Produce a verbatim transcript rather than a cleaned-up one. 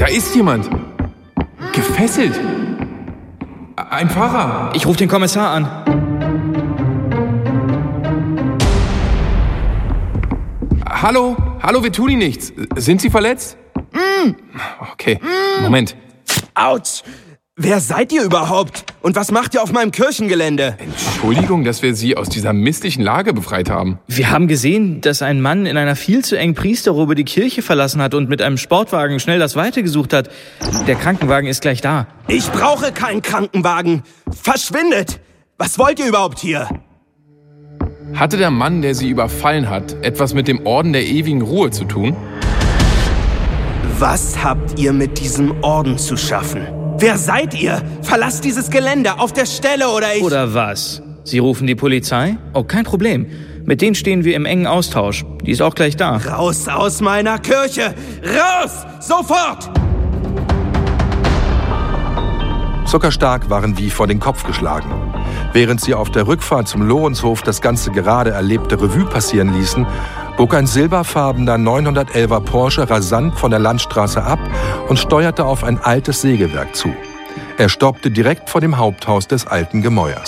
Da ist jemand. Gefesselt. Ein Fahrer. Ich rufe den Kommissar an. Hallo? Hallo, wir tun Ihnen nichts. Sind Sie verletzt? Mm. Okay, Moment. Autsch! Wer seid ihr überhaupt? Und was macht ihr auf meinem Kirchengelände? Entschuldigung, dass wir Sie aus dieser misslichen Lage befreit haben. Wir haben gesehen, dass ein Mann in einer viel zu engen Priesterrobe die Kirche verlassen hat und mit einem Sportwagen schnell das Weite gesucht hat. Der Krankenwagen ist gleich da. Ich brauche keinen Krankenwagen. Verschwindet! Was wollt ihr überhaupt hier? Hatte der Mann, der Sie überfallen hat, etwas mit dem Orden der ewigen Ruhe zu tun? Was habt ihr mit diesem Orden zu schaffen? Wer seid ihr? Verlasst dieses Gelände auf der Stelle oder ich... Oder was? Sie rufen die Polizei? Oh, kein Problem. Mit denen stehen wir im engen Austausch. Die ist auch gleich da. Raus aus meiner Kirche! Raus! Sofort! Zuckerstark waren wie vor den Kopf geschlagen. Während sie auf der Rückfahrt zum Lorenzhof das ganze gerade erlebte Revue passieren ließen, bog ein silberfarbener neunhundertelfer Porsche rasant von der Landstraße ab und steuerte auf ein altes Sägewerk zu. Er stoppte direkt vor dem Haupthaus des alten Gemäuers.